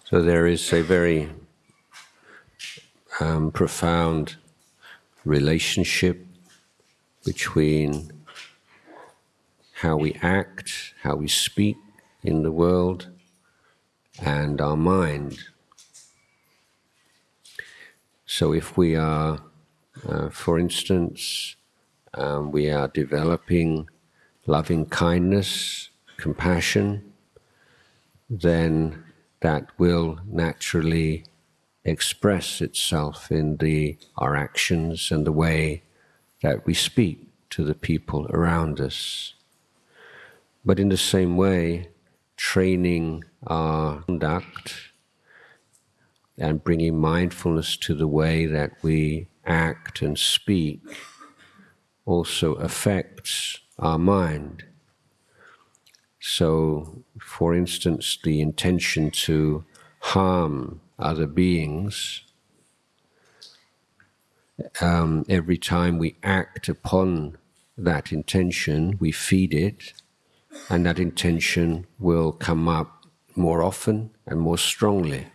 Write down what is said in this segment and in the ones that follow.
So there is a very profound relationship between how we act, how we speak in the world, and our mind. So if we are, for instance, we are developing loving kindness, compassion, then that will naturally express itself in our actions and the way that we speak to the people around us. But in the same way, training our conduct and bringing mindfulness to the way that we act and speak also affects our mind. So, for instance, the intention to harm other beings, every time we act upon that intention, we feed it, and that intention will come up more often and more strongly.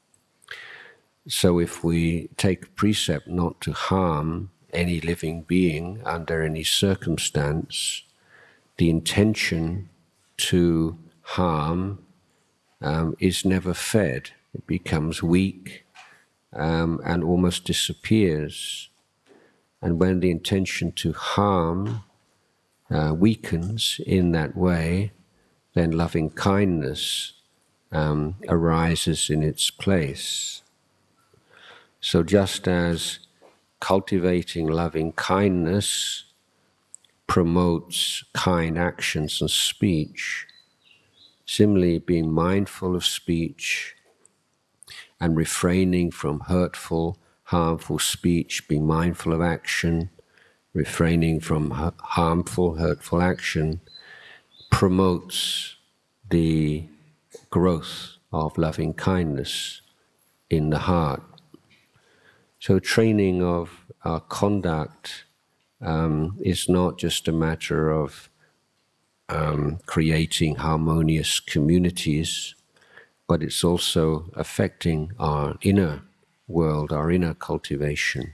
So if we take a precept not to harm any living being under any circumstance, the intention to harm is never fed. It becomes weak and almost disappears. And when the intention to harm weakens in that way, then loving kindness arises in its place. So just as cultivating loving kindness promotes kind actions and speech, similarly being mindful of speech and refraining from hurtful, harmful speech, being mindful of action, refraining from harmful, hurtful action, promotes the growth of loving kindness in the heart. So training of our conduct is not just a matter of creating harmonious communities, but it's also affecting our inner world, our inner cultivation.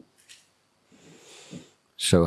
So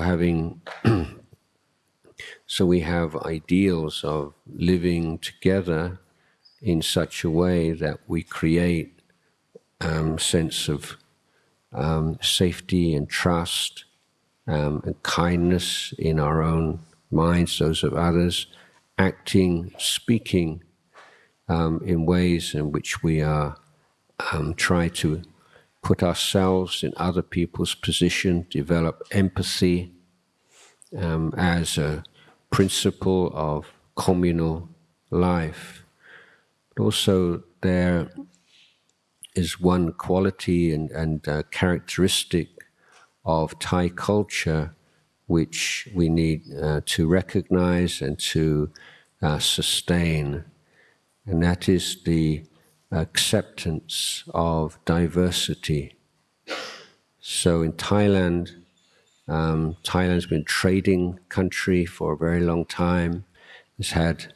so we have ideals of living together in such a way that we create sense of safety and trust and kindness in our own minds, those of others, acting, speaking in ways in which we are try to put ourselves in other people's position, develop empathy as a principle of communal life. But also there is one quality and characteristic of Thai culture which we need to recognize and to sustain, and that is the acceptance of diversity. So in Thailand, Thailand's been a trading country for a very long time. It's had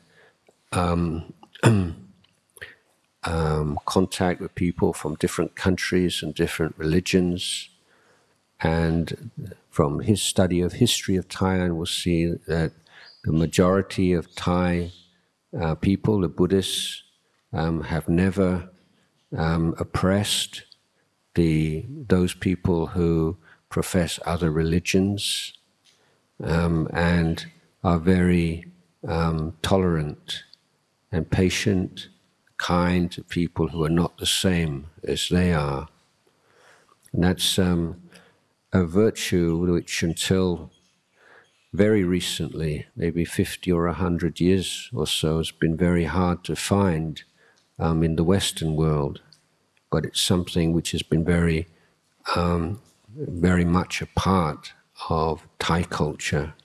contact with people from different countries and different religions. And from his study of history of Thailand, we'll see that the majority of Thai people, the Buddhists, have never oppressed those people who profess other religions and are very tolerant and patient, kind to people who are not the same as they are. And that's a virtue which until very recently, maybe 50 or 100 years or so, has been very hard to find in the Western world. But it's something which has been very much a part of Thai culture.